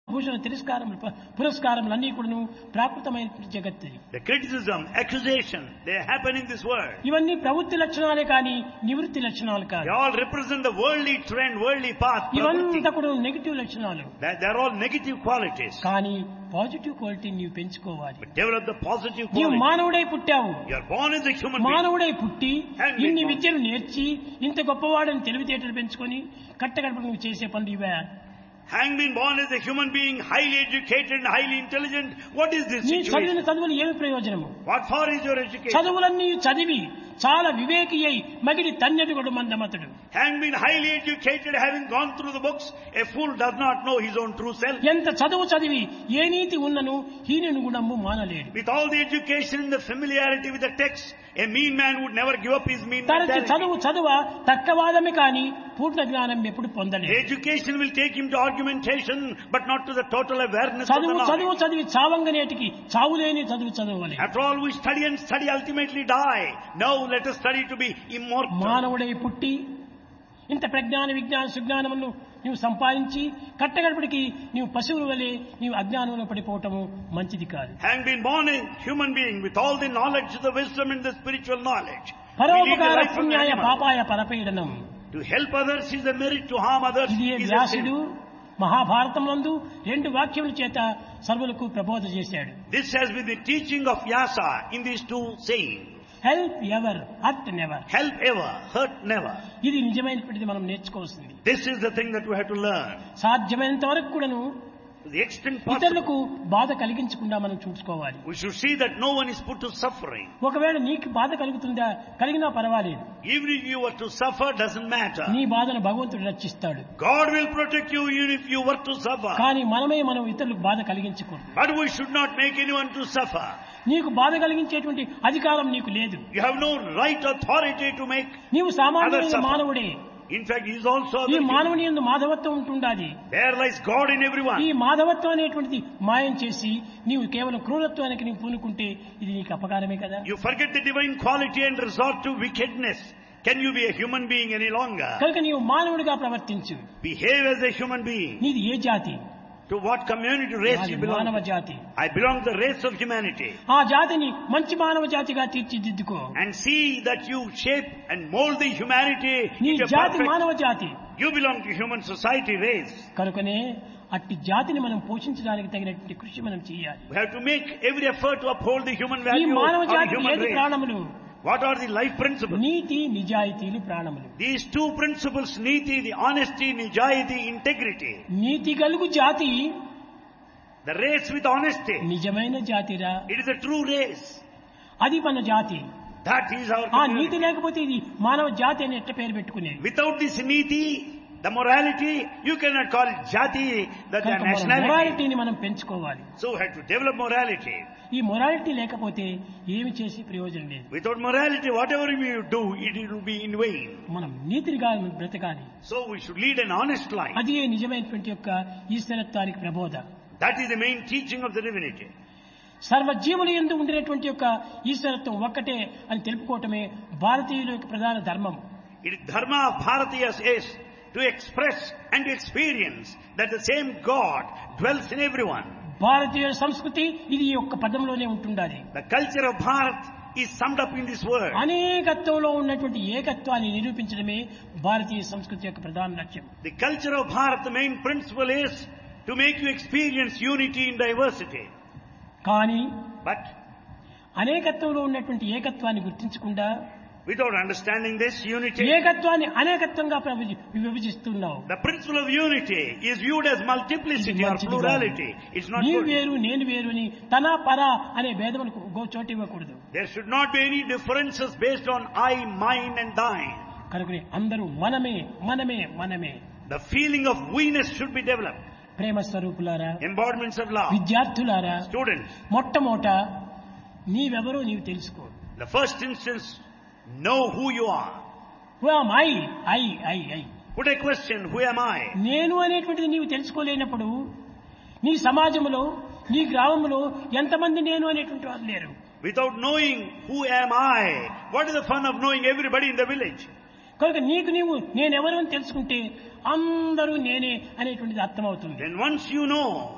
భూషణ తిరస్కారములు పురస్కారములన్నీ కూడాను ప్రాకృతమైన జగత్తు. The criticism, accusation, they happen in this world. ఇవన్నీ ప్రవృత్తి లక్షణాలే కానీ నివృత్తి లక్షణాలు They కాదు. all represent the worldly trend, worldly path. ఇవంతా కూడా నెగిటివ్ లక్షణాలు. They're all negative qualities. కానీ పాజిటివ్ క్వాలిటీ నీవు పెంచుకోవాలి. But develop the positive నీవు quality. మానవుడై పుట్టావు. You are born as a human being. మానవుడై పుట్టి And ఇన్ని born. విద్యలు నేర్చి ఇంత గొప్పవాడని తెలివితేటలు పెంచుకొని కట్టగడప నువ్వు చేసే పనులు ఇవే. Having been born as a human being, highly educated and highly intelligent, what is this నీ చదివిన situation? చదువులు ఏమి ప్రయోజనము? What for is your education? చదువులన్నీ చదివి చాలా వివేకి అయి మగిడి తన్నెడుగడు మందమతుడు. Having been highly educated, having gone through the books, a fool does not know his own true self. ఎంత చదువు చదివి ఏ నీతి ఉన్నను హీనుని గుణము మానలేడు. With all the education and the familiarity with the text, a mean man would never give up his mean తనకి mentality. చదువ తర్కవాదమే కానీ పూర్ణ జ్ఞానం ఎప్పుడు పొందలేదు. Education will take him to argumentation, but not to the total awareness of the చదువు knowledge. చదివి చావంగనేటికి చావులేని చదువువాలి. After all, we study and study, ultimately die. Now let us study to be immortal. మానవుడై పుట్టి ఇంత ప్రజ్ఞాన విజ్ఞాన సుజ్ఞానమును నీవు సంపాదించి కట్టగడపడికి నీవు పశువుల వలె నీవు అజ్ఞానంలో పడిపోవటము మంచిది కాదు. Having been born a human being with all the knowledge, the wisdom and the spiritual knowledge, we lead the పరోపకార life of an పుణ్యాయ animal. పాపాయ పరపీడనం. To help others is a merit, to harm others ఇది is a వ్యాసుడు sin. మహాభారతమునందు 2 వాక్యముల చేత సర్వులకు ప్రబోధ చేశాడు. This has been the teaching of Vyasa in these two sayings. Help ever hurt never. Help ever, hurt never. ఇది నిజమైనటువంటిది మనం నేర్చుకోవాల్సింది. This is the thing that we have to learn. సాధ్యమైనంత వరకు కూడాను To the extent possible, ఇతరులకు బాధ కలిగించకుండా మనం చూసుకోవాలి. we should see that no one is put to suffering. ఒకవేళ నీకు బాధ కలుగుతుందా కలిగినా పర్వాలేదు. Even if you were to suffer, doesn't matter. నీ బాధను భగవంతుడు రక్షిస్తాడు. God will protect you even if you were to suffer. కానీ మనం ఇతరులకు బాధ కలిగించకూడదు. But we should not make anyone to suffer. నీకు బాధ కలిగించేటువంటి అధికారం నీకు లేదు. You have no right authority to make. నీవు సామాన్యమైన Others suffer. మానవుడే. In fact, he is also ఈ the మానవుని యందు మాధవత్వం ఉంటుండాలి. There lies God in ఈ everyone. మాధవత్వం అనేటువంటిది మాయం చేసి నీవు కేవలం క్రూరత్వానికి నీవు పూనుకుంటే ఇది నీకు అపకారమే కదా. You forget the divine quality and resort to wickedness. Can you be a human being any longer? కనుక నీవు మానవుడిగా ప్రవర్తించు. Behave as a human being. నీది ఏ జాతి? To what community race నాది you belong మానవ to? జాతి. I belong to the race of humanity. ఆ జాతిని మంచి మానవ జాతిగా తీర్చిదిద్దుకో. And see that you shape and mold the humanity నీ into a జాతి perfect. మానవ జాతి. You belong to human society race. కనుకనే అట్టి జాతిని మనం పోషించడానికి తగినటువంటి కృషి మనం చేయాలి. We have to make every effort to uphold the human ఈ value మానవ of the జాతికి human ఏది race. ప్రాణములు? What are the life principles? నీతి నిజాయితీలు ప్రాణములు. These two principles, niti, the honesty, nijayati, integrity. నీతి గలుగు జాతి The race with honesty. నిజమైన జాతిరా. It is a true race. అది మన జాతి. That is our ఆ community. నీతి లేకపోతే ఇది మానవ జాతి అని ఎట్ట పేరు పెట్టుకునేది. Without this niti, the morality, you cannot call it jati, that the nationality. మొరాలిటీని మనం పెంచుకోవాలి. So we have to develop morality. ఈ మొరాలిటీ లేకపోతే ఏమి చేసి ప్రయోజనం లేదు. Without morality, whatever we do, it will be in vain. మనం నీతిగా బ్రతకాలి. So we should lead an honest life. అది నిజమైనటువంటి యొక్క ఈశ్వరత్వానికి ప్రబోధ. That is the main teaching of the divinity. సర్వజీవుల యందు ఉండినటువంటి యొక్క ఈశ్వరత్వం ఒక్కటే అని తెలుపుకోవటమే భారతీయుల యొక్క ప్రధాన ధర్మం. It is dharma of Bharatiyas is to express and to experience that the same God dwells in everyone. భారతీయ సంస్కృతి ఇది ఈ యొక్క పదంలోనే ఉంటుండాలి. The culture of Bharat is summed up in this word. అనేకత్వంలో ఉన్నటువంటి ఏకత్వాన్ని నిరూపించడమే భారతీయ సంస్కృతి యొక్క ప్రధాన లక్ష్యం. The culture of Bharat, the main principle is to make you experience unity in diversity. కానీ But అనేకత్వంలో ఉన్నటువంటి ఏకత్వాన్ని గుర్తించకుండా without understanding this unity, ఏకత్వాన్ని అనేకత్వంగా విభజిస్తున్నావు. the principle of unity is viewed as multiplicity or plurality. It's not నీవు good. వేరు నేను వేరు అని తన పర అనే భేదములకు చోటు ఇవ్వకూడదు. There should not be any differences based on I, mine and thine. కనుక అందరూ మనమే మనమే మనమే. The feeling of we-ness should be developed. ప్రేమ స్వరూపులారా, Embodiments of love. విద్యార్థులారా, Students, మొట్టమొదట నీవెవరో నీవు తెలుసుకో. the first instance, know who you are. Who am I? Put a question, who am I? నేను అనేటువంటిది నీవు తెలుసుకోలేనప్పుడు నీ సమాజంలో నీ గ్రామంలో ఎంతమంది నేను అనేటువంటి వారు లేరు. Without knowing who am I, what is the fun of knowing everybody in the village? కనుక నీవు నేనెవరు అని తెలుసుకుంటే అందరూ నేనే అనేటువంటిది అర్థమవుతుంది. Then once you know